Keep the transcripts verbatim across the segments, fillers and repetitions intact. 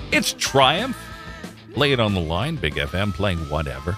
It's Triumph. Lay it on the line. Big F M playing whatever.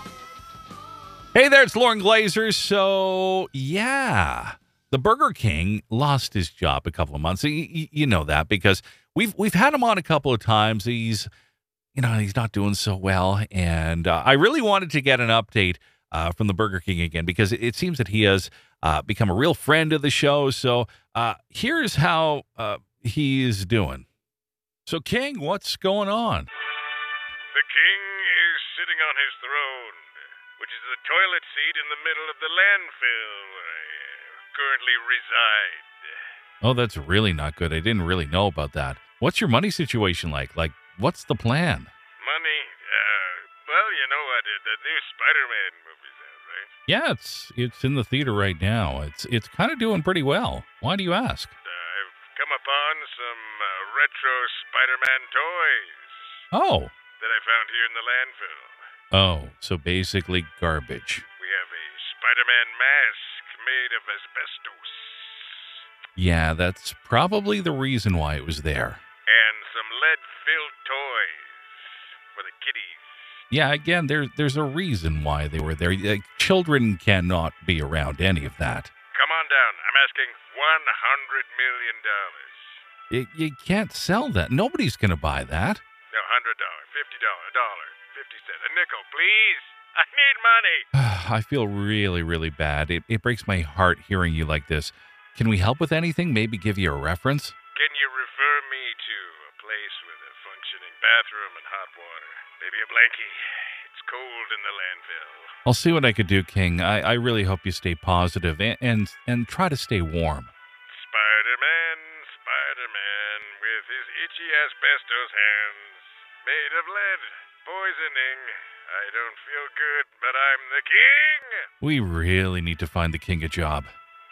Hey there, it's Lauren Glazer. So, yeah, the Burger King lost his job a couple of months. You, you know that because we've we've had him on a couple of times. He's, you know, he's not doing so well. And uh, I really wanted to get an update uh, from the Burger King again because it, it seems that he has uh, become a real friend of the show. So uh, here's how uh, he is doing. So, King, what's going on? The king is sitting on his throne, which is the toilet seat in the middle of the landfill where I uh, currently reside. Oh, that's really not good. I didn't really know about that. What's your money situation like? Like, what's the plan? Money? Uh, well, you know what? Uh, the new Spider-Man movie's out, right? Yeah, it's it's in the theater right now. It's it's kind of doing pretty well. Why do you ask? Uh, I've come upon some uh, retro Spider-Man toys Oh. that I found here in the landfill. Oh, so basically garbage. We have a Spider-Man mask made of asbestos. Yeah, that's probably the reason why it was there. And some lead-filled toys for the kiddies. Yeah, again, there, there's a reason why they were there. Like, children cannot be around any of that. Come on down. I'm asking one hundred million dollars. You, you can't sell that. Nobody's going to buy that. No, one hundred dollars, fifty dollars, a dollar, fifty cents, a nickel, please. I need money. I feel really, really bad. It, it breaks my heart hearing you like this. Can we help with anything? Maybe give you a reference? Can you refer me to a place with a functioning bathroom and hot water? Maybe a blankie. It's cold in the landfill. I'll see what I could do, King. I, I really hope you stay positive and, and and try to stay warm. Spider-Man, Spider-Man, with his itchy asbestos hands, made of lead, poisoning. I don't feel good, but I'm the king. We really need to find the king a job.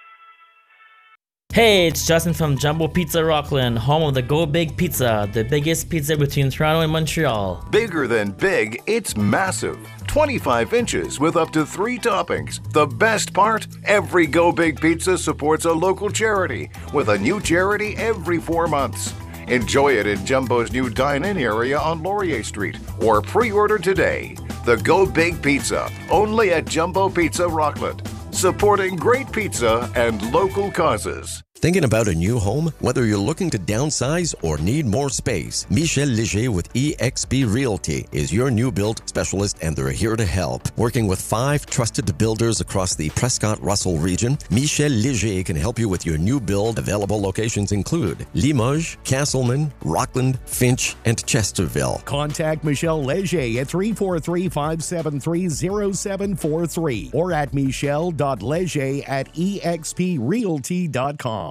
Hey, it's Justin from Jumbo Pizza Rockland, home of the Go Big Pizza, the biggest pizza between Toronto and Montreal. Bigger than big, it's massive. twenty-five inches with up to three toppings. The best part? Every Go Big Pizza supports a local charity, with a new charity every four months. Enjoy it in Jumbo's new dine-in area on Laurier Street, or pre-order today. The Go Big Pizza, only at Jumbo Pizza Rockland. Supporting great pizza and local causes. Thinking about a new home? Whether you're looking to downsize or need more space, Michel Léger with E X P Realty is your new build specialist, and they're here to help. Working with five trusted builders across the Prescott-Russell region, Michel Léger can help you with your new build. Available locations include Limoges, Castleman, Rockland, Finch, and Chesterville. Contact Michel Léger at three four three, five seven three, zero seven four three or at michel dot leger at e x p realty dot com.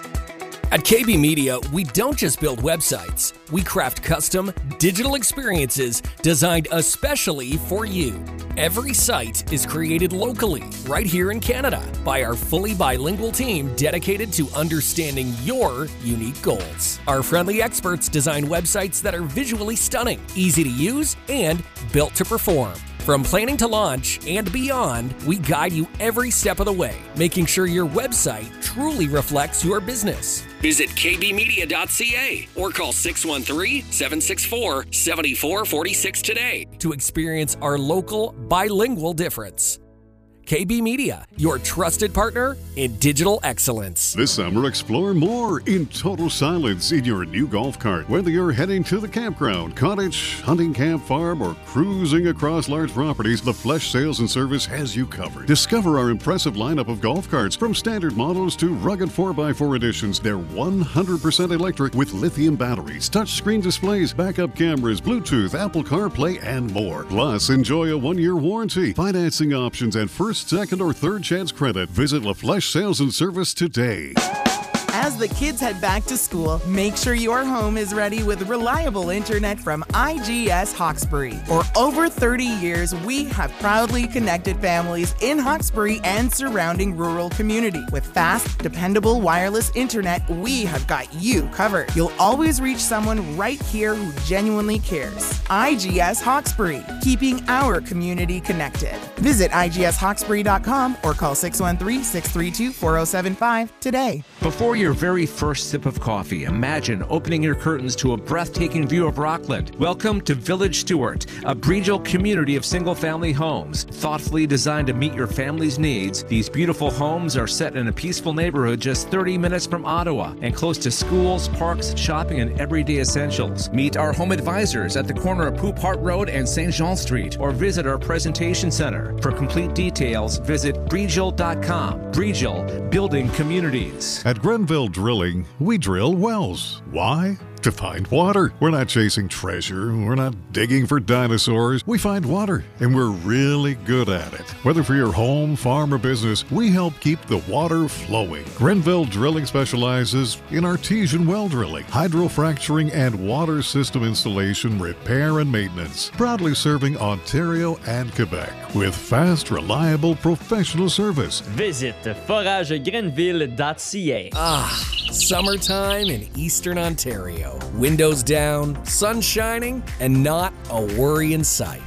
At K B Media, we don't just build websites. We craft custom digital experiences designed especially for you. Every site is created locally, right here in Canada, by our fully bilingual team dedicated to understanding your unique goals. Our friendly experts design websites that are visually stunning, easy to use, and built to perform. From planning to launch and beyond, we guide you every step of the way, making sure your website truly reflects your business. Visit k b media dot c a or call six one three, seven six four, seven four four six today to experience our local bilingual difference. K B Media, your trusted partner in digital excellence. This summer, explore more in total silence in your new golf cart. Whether you're heading to the campground, cottage, hunting camp, farm, or cruising across large properties, the Flesh Sales and Service has you covered. Discover our impressive lineup of golf carts, from standard models to rugged four by four editions. They're one hundred percent electric with lithium batteries, touchscreen displays, backup cameras, Bluetooth, Apple CarPlay, and more. Plus, enjoy a one-year warranty, financing options, and first, second, or third chance credit. Visit LaFleche Sales and Service today. As the kids head back to school, make sure your home is ready with reliable internet from I G S Hawkesbury. For over thirty years, we have proudly connected families in Hawkesbury and surrounding rural community. With fast, dependable wireless internet, we have got you covered. You'll always reach someone right here who genuinely cares. I G S Hawkesbury, keeping our community connected. Visit I G S hawkesbury dot com or call six one three, six three two, four zero seven five today. Before your very first sip of coffee, imagine opening your curtains to a breathtaking view of Rockland. Welcome to Village Stewart, a Breedville community of single-family homes. Thoughtfully designed to meet your family's needs, these beautiful homes are set in a peaceful neighborhood just thirty minutes from Ottawa and close to schools, parks, shopping, and everyday essentials. Meet our home advisors at the corner of Poupart Road and Saint Jean Street, or visit our presentation center. For complete details, visit breedville dot com. Breedville, building communities. At Grenville Drilling, we drill wells. Why? To find water. We're not chasing treasure. We're not digging for dinosaurs. We find water, and we're really good at it. Whether for your home, farm, or business, we help keep the water flowing. Grenville Drilling specializes in artesian well drilling, hydrofracturing, and water system installation, repair, and maintenance. Proudly serving Ontario and Quebec with fast, reliable, professional service. Visit forage grenville dot c a. Ah, summertime in Eastern Ontario. Windows down, sun shining, and not a worry in sight.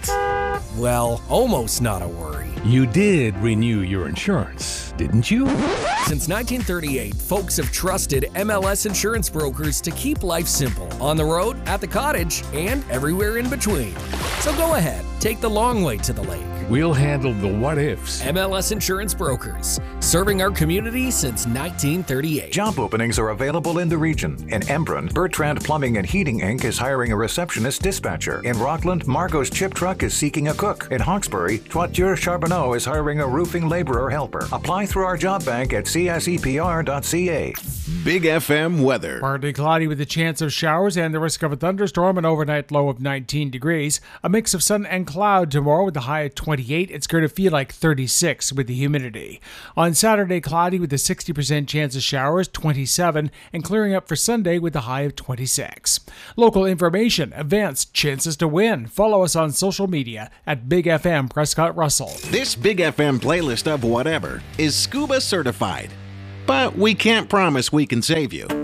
Well, almost not a worry. You did renew your insurance, didn't you? Since nineteen thirty-eight, folks have trusted M L S insurance brokers to keep life simple on the road, at the cottage, and everywhere in between. So go ahead, take the long way to the lake. We'll handle the what-ifs. M L S Insurance Brokers, serving our community since nineteen thirty-eight. Job openings are available in the region. In Embrun, Bertrand Plumbing and Heating Incorporated is hiring a receptionist dispatcher. In Rockland, Margot's Chip Truck is seeking a cook. In Hawkesbury, Toiture Charbonneau is hiring a roofing laborer helper. Apply through our job bank at c s e p r dot c a. Big F M weather. Partly cloudy with a chance of showers and the risk of a thunderstorm, an overnight low of nineteen degrees. A mix of sun and cloud tomorrow with a high of twenty-eight. It's going to feel like thirty-six with the humidity. On Saturday, cloudy with a sixty percent chance of showers, twenty-seven, and clearing up for Sunday with a high of twenty-six. Local information, events, chances to win. Follow us on social media at Big F M Prescott Russell. This Big F M playlist of whatever is scuba certified, but we can't promise we can save you.